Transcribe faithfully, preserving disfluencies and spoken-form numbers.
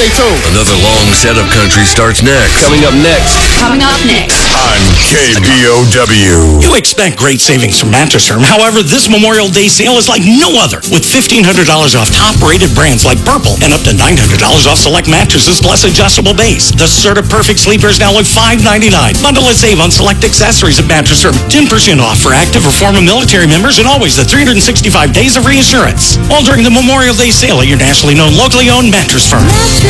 Stay tuned. Another long set of country starts next. Coming up next. Coming up next. On K B O W. You expect great savings from Mattress Firm. However, this Memorial Day sale is like no other. With fifteen hundred dollars off top-rated brands like Purple and up to nine hundred dollars off select mattresses plus adjustable base. The Serta Perfect Sleeper is now only five ninety-nine. Bundle and save on select accessories at Mattress Firm. ten percent off for active or former military members and always the three hundred sixty-five days of reassurance. All during the Memorial Day sale at your nationally known, locally owned Mattress Firm. Mattress